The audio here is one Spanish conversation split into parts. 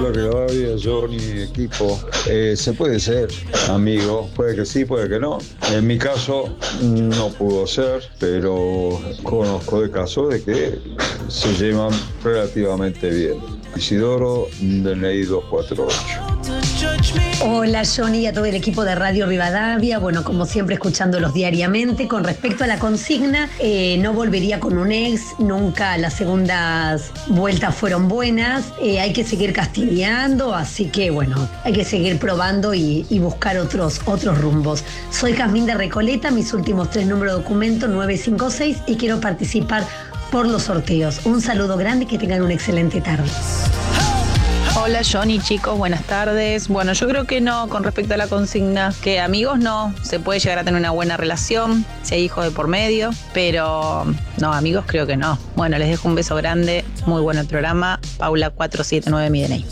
Hola Rivadavia, Johnny, equipo. Se puede ser amigo, puede que sí, puede que no. En mi caso no pudo ser, pero conozco de casos de que se llevan relativamente bien. Isidoro, DNI 248. Hola Johnny y a todo el equipo de Radio Rivadavia, bueno, como siempre escuchándolos diariamente. Con respecto a la consigna, no volvería con un ex, nunca las segundas vueltas fueron buenas, hay que seguir castigando, así que bueno, hay que seguir probando y buscar otros rumbos. Soy Jazmín de Recoleta, mis últimos 3 números de documento 956 y quiero participar por los sorteos. Un saludo grande y que tengan una excelente tarde. Hola Johnny, chicos, buenas tardes. Bueno, yo creo que no, con respecto a la consigna, que amigos no, se puede llegar a tener una buena relación, si hay hijos de por medio, pero no, amigos creo que no. Bueno, les dejo un beso grande, muy bueno el programa, Paula 479 mi DNI.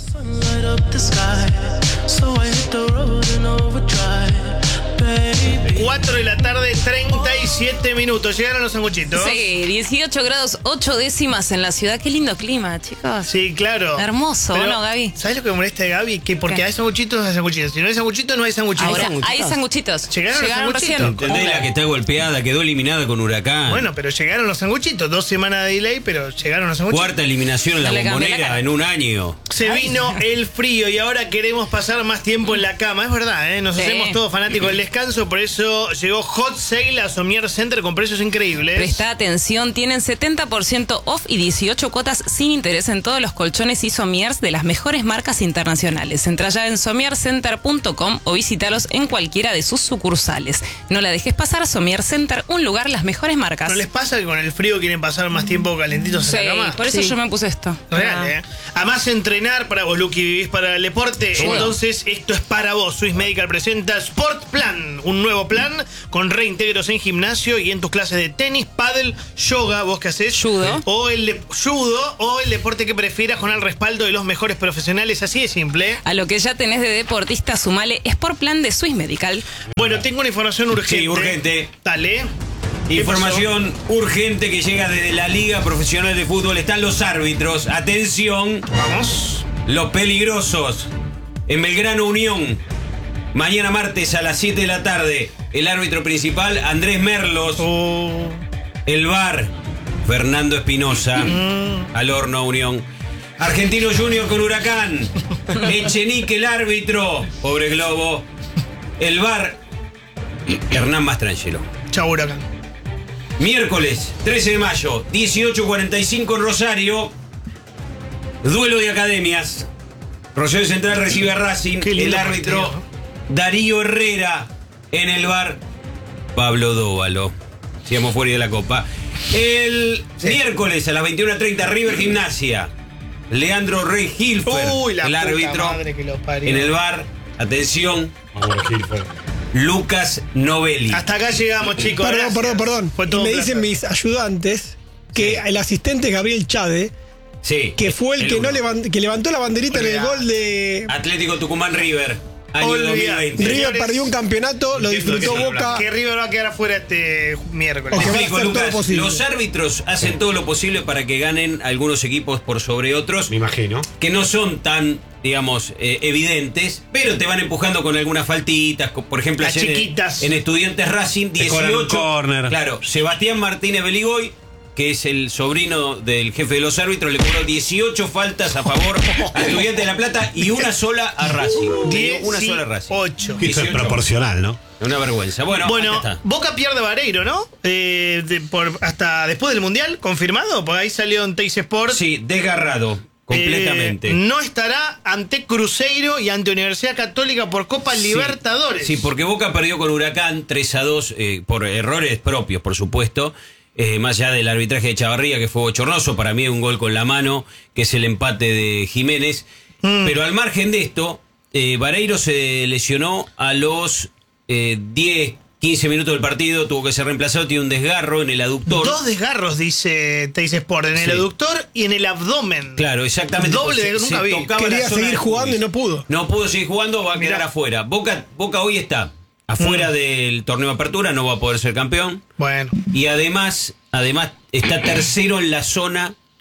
4 de la tarde, 37 minutos. ¿Llegaron los sanguchitos? Sí, 18 grados 8 décimas en la ciudad. Qué lindo clima, chicos. Sí, claro. Hermoso, pero, ¿no, Gaby? ¿Sabes lo que me molesta de Gaby? Que porque ¿qué? Hay sanguchitos, hay sanguchitos. Si no hay sanguchitos, no hay sanguchitos. Ahora, hay sanguchitos. Llegaron los sanguchitos. ¿Entendés? La que está golpeada, quedó eliminada con Huracán. Bueno, pero llegaron los sanguchitos. 2 semanas de delay, pero llegaron los sanguchitos. Cuarta eliminación en la Bombonera en un año. Se vino el frío y ahora queremos pasar más tiempo en la cama. Es verdad, ¿eh? Nos hacemos todos fanáticos del descanso. Por eso llegó Hot Sale a Sommier Center con precios increíbles. Presta atención, tienen 70% off y 18 cuotas sin interés en todos los colchones y somiers de las mejores marcas internacionales. Entra ya en somiercenter.com o visítalos en cualquiera de sus sucursales. No la dejes pasar, Sommier Center, un lugar, las mejores marcas. ¿No les pasa que con el frío quieren pasar más tiempo calentitos en la cama? Por eso yo me puse esto. Real, ¿eh? Además, entrenar para vos, Luqui, vivís para el deporte. Bueno. Entonces, esto es para vos. Swiss Medical presenta Sport Plan, un nuevo plan con reintegros en gimnasio y en tus clases de tenis, pádel, yoga, vos que hacés, judo o el deporte que prefieras con el respaldo de los mejores profesionales. Así de simple. A lo que ya tenés de deportista, sumale Sport Plan de Swiss Medical. Bueno, tengo una información urgente. Sí, urgente. Dale. Información urgente que llega desde la Liga Profesional de Fútbol. Están los árbitros. Atención. Vamos. Los peligrosos. En Belgrano Unión. Mañana martes a las 7 de la tarde. El árbitro principal, Andrés Merlos. El VAR, Fernando Espinosa. Al Horno Unión. Argentino Junior con Huracán. Echenique el árbitro. Pobre Globo. El VAR, Hernán Mastrangelo. Chau, Huracán. Miércoles 13 de mayo, 18:45 en Rosario. Duelo de academias. Rosario Central recibe a Racing. El árbitro partido, ¿no? Darío Herrera. En el VAR, Pablo Dóvalo. Sigamos fuera de la Copa. El miércoles a las 21:30 River Gimnasia. Leandro Rey Hilfer, el árbitro. En el VAR, atención, Lucas Novelli. Hasta acá llegamos, chicos. Perdón. Y me dicen mis ayudantes que el asistente Gabriel Chade, que fue el que que levantó la banderita en el gol de Atlético Tucumán River. Año 2020. River perdió un campeonato, lo disfrutó Boca. Que River va a quedar fuera este miércoles. Explico, Lucas, los árbitros hacen todo lo posible para que ganen algunos equipos por sobre otros. Me imagino. Que no son tan, digamos, evidentes, pero te van empujando con algunas faltitas. Por ejemplo, las chiquitas. En Estudiantes Racing, 18. Corner. Claro, Sebastián Martínez Beligoy, que es el sobrino del jefe de los árbitros, le cobró 18 faltas a favor a Estudiantes de La Plata y una sola a Racing. Una sola a Racing. 8. Esto es proporcional, ¿no? Una vergüenza. Bueno, Boca pierde Vareiro, ¿no? Hasta después del Mundial, confirmado, porque ahí salió en Teis Sport. Sí, desgarrado. Completamente. No estará ante Cruzeiro y ante Universidad Católica por Copa Libertadores. Sí, porque Boca perdió con Huracán 3-2 por errores propios, por supuesto. Más allá del arbitraje de Chavarría, que fue bochornoso, para mí un gol con la mano, que es el empate de Jiménez. Pero al margen de esto, Vareiro se lesionó a los 10, 15 minutos del partido, tuvo que ser reemplazado, tiene un desgarro en el aductor. 2 desgarros, dice Teis Sport, en el aductor y en el abdomen. Claro, exactamente. Doble de nunca vi. Quería seguir jugando y no pudo. No pudo seguir jugando, va a quedar afuera. Boca hoy está afuera del torneo de apertura, no va a poder ser campeón. Bueno. Y además está tercero en la zona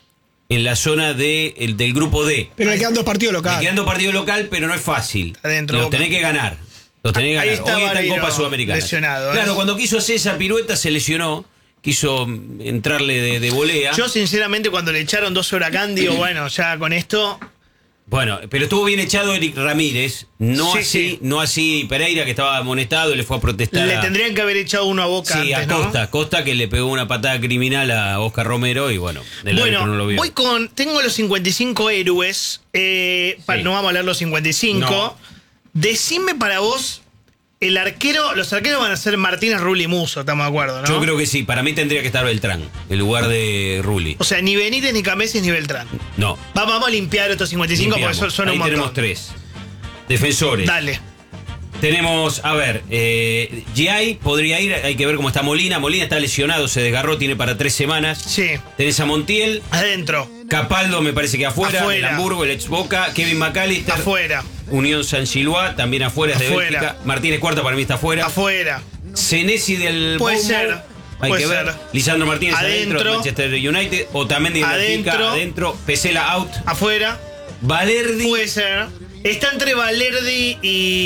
en la zona del grupo D. Pero le quedan 2 partidos locales. Le quedan 2 partidos locales, pero no es fácil. Adentro, los tenés que ganar. Hoy está en Copa Sudamericana. Lesionado, claro, cuando quiso hacer esa pirueta se lesionó. Quiso entrarle de volea. Yo, sinceramente, cuando le echaron 2 Huracán, digo, bueno, ya con esto. Bueno, pero estuvo bien echado Eric Ramírez. No así Pereira, que estaba amonestado y le fue a protestar. Le tendrían que haber echado uno a Boca antes, a Costa. ¿No? Costa, que le pegó una patada criminal a Oscar Romero y bueno, no lo vio. Tengo los 55 héroes. No vamos a hablar los 55. No. Decime para vos. Los arqueros van a ser Martínez, Rulli y Musso, estamos de acuerdo, ¿no? Yo creo que sí, para mí tendría que estar Beltrán, en lugar de Rulli. O sea, ni Benítez, ni Camesis, ni Beltrán. No. Vamos a limpiar estos 55 porque son un montón. Tenemos 3 defensores. Dale. Tenemos, a ver, Giai podría ir, hay que ver cómo está Molina. Molina está lesionado, se desgarró, tiene para 3 semanas. Sí. Tenés a Montiel. Adentro. Capaldo me parece que afuera. El Hamburgo, el ex Boca. Kevin McAllister. Afuera. Unión San Gilois, también afuera, es de Bélgica. Martínez Cuarta para mí está afuera. Afuera. Senesi del Puede ser. Hay que ver. Lisandro Martínez adentro de Manchester United. Otamendi de Bélgica adentro. Pesela out. Afuera. Valerdi. Puede ser. Está entre Valerdi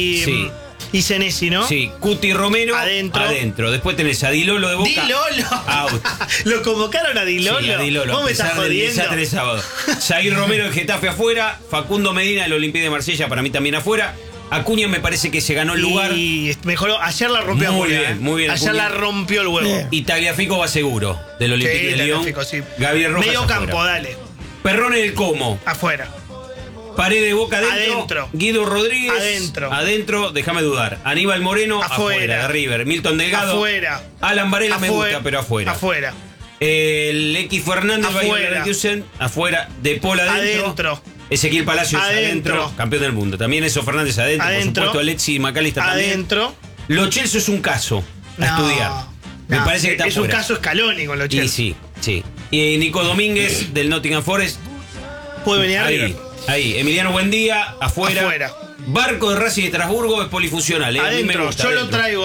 y Senesi, ¿no? Sí. Cuti Romero. Adentro. Después tenés a Dilolo de Boca. Dilolo. Out. ¿Lo convocaron a Dilolo? Sí, a Dilolo. ¿Cómo me estás jodiendo? El sábado. Zaguir Romero de Getafe afuera. Facundo Medina del Olympique de Marsella para mí también afuera. Acuña me parece que se ganó el lugar. Y mejoró. Ayer la rompió muy bien, muy bien. Ayer la rompió el huevo. Y Tagliafico va seguro del Olympique de Lyon. Sí. Gabriel Rojas medio afuera. campo, dale. Perrone del Como. Afuera. Paredes de Boca adentro. Guido Rodríguez. Adentro, déjame dudar. Aníbal Moreno, afuera de River. Milton Delgado. Afuera. Alan Varela me gusta, pero afuera. Afuera. El X Fernández, afuera. De Paul adentro. Ezequiel Palacios adentro. Campeón del mundo. También Enzo Fernández adentro. Por supuesto, Alexis McAllister también. Adentro. Lo Celso es un caso a estudiar. Me parece que está es afuera. Un caso Scaloni con Lo Celso. Sí. Y Nico Domínguez del Nottingham Forest. Puede venir arriba. Ahí, Emiliano Buendía, afuera. Barco de Racing de Estrasburgo es polifuncional. Adentro, a mí me gusta, yo lo traigo.